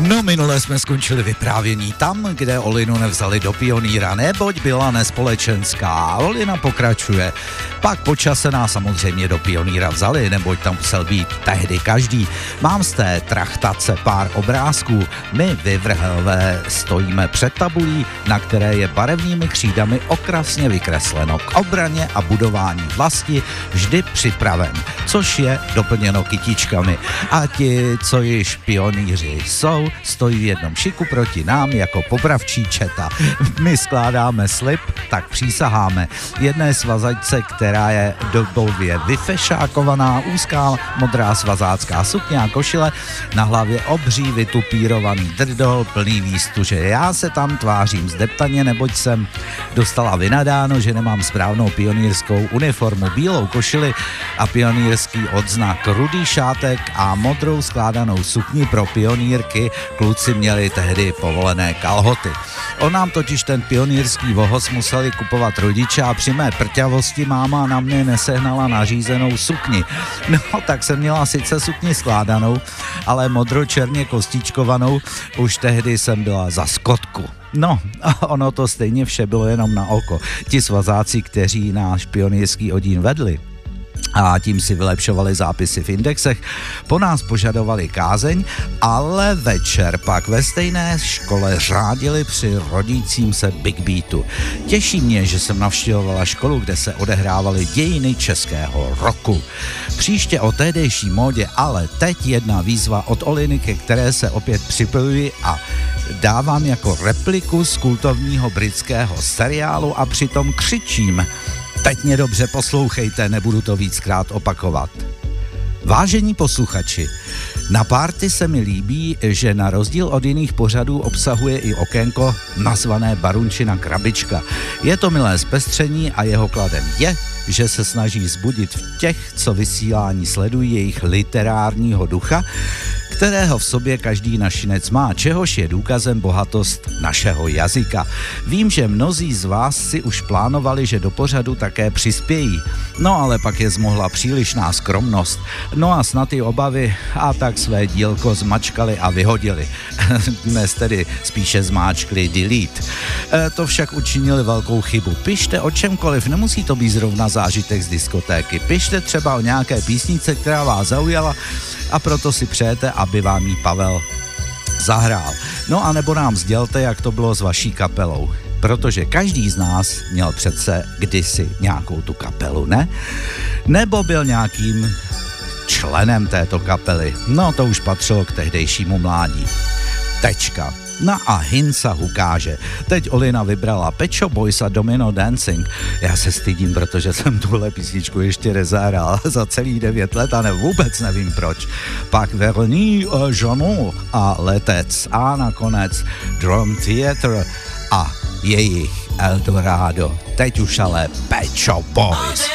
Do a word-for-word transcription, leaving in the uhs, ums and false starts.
No, minule jsme skončili vyprávění tam, kde Olinu nevzali do pionýra, neboť byla nespolečenská. Olina pokračuje. Pak po čase nás samozřejmě do pionýra vzali, neboť tam musel být tehdy každý. Mám z té trachtace pár obrázků. My, vyvrhelové, stojíme před tabulí, na které je barevnými křídami okrasně vykresleno k obraně a budování vlasti vždy připraven, což je doplněno kytičkami. A ti, co již pionýři jsou, stojí v jednom šiku proti nám jako popravčí četa. My skládáme slib, tak přísaháme. Jedné svazačce, která je dobově vyfešákovaná, úzká modrá svazácká sukně a košile, na hlavě obří vytupírovaný drdol plný výstuže. Já se tam tvářím zdeptaně, neboť jsem dostala vynadáno, že nemám správnou pionýrskou uniformu, bílou košili a pionýrský odznak, rudý šátek a modrou skládanou sukni pro pionýrky. Kluci měli tehdy povolené kalhoty. On nám totiž ten pionýrský vohoz museli kupovat rodiče a při mé prťavosti máma na mě nesehnala nařízenou sukni. No, tak jsem měla sice sukni skládanou, ale modro-černě kostičkovanou, už tehdy jsem byla za skotku. No, ono to stejně vše bylo jenom na oko. Ti svazáci, kteří náš pionýrský oddíl vedli, a tím si vylepšovali zápisy v indexech, po nás požadovali kázeň, ale večer pak ve stejné škole řádili při rodícím se Big Beatu. Těší mě, že jsem navštěvovala školu, kde se odehrávaly dějiny českého roku. Příště o tehdejší módě, ale teď jedna výzva od Oliny, ke které se opět připojuji a dávám jako repliku z kultovního britského seriálu a přitom křičím. Teď mě dobře poslouchejte, nebudu to víckrát opakovat. Vážení posluchači, na párty se mi líbí, že na rozdíl od jiných pořadů obsahuje i okénko nazvané Barunčina krabička. Je to milé zpestření a jeho kladem je, že se snaží vzbudit v těch, co vysílání sledují, jejich literárního ducha, kterého v sobě každý našinec má, čehož je důkazem bohatost našeho jazyka. Vím, že mnozí z vás si už plánovali, že do pořadu také přispějí. No ale pak je zmohla přílišná skromnost. No a snad i obavy a tak své dílko zmačkali a vyhodili. Dnes tedy spíše zmáčkli delete. E, to však učinili velkou chybu. Pište o čemkoliv, nemusí to být zrovna zážitek z diskotéky. Pište třeba o nějaké písnice, která vás zaujala a proto si přejete, aby vám ji Pavel zahrál. No a nebo nám sdělte, jak to bylo s vaší kapelou. Protože každý z nás měl přece kdysi nějakou tu kapelu, ne? Nebo byl nějakým členem této kapely. No to už patřilo k tehdejšímu mládí. Tečka. No a Hinsa ukáže. Teď Olina vybrala Pet Shop Boys a Domino Dancing. Já se stydím, protože jsem tuhle písničku ještě nezahrál za celých devět let a ne, vůbec nevím proč. Pak Verní Jeanot a Letec a nakonec Drum Theater a jejich Eldorado. Teď už ale Pet Shop Boys.